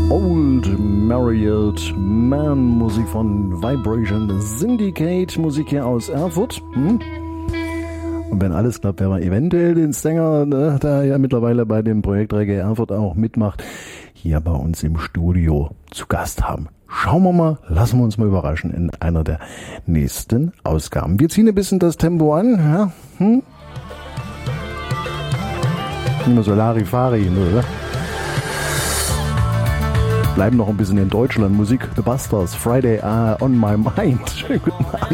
Old Married Man, Musik von Vibration Syndicate, Musik hier aus Erfurt. Und wenn alles klappt, werden wir eventuell den Sänger, der ja mittlerweile bei dem Projekt Reggae Erfurt auch mitmacht, hier bei uns im Studio zu Gast haben. Schauen wir mal, lassen wir uns mal überraschen in einer der nächsten Ausgaben. Wir ziehen ein bisschen das Tempo an. Ja? Nicht mehr so Larifari, oder? Bleiben noch ein bisschen in Deutschland. Musik The Busters, Friday on My Mind. Schönen guten Abend.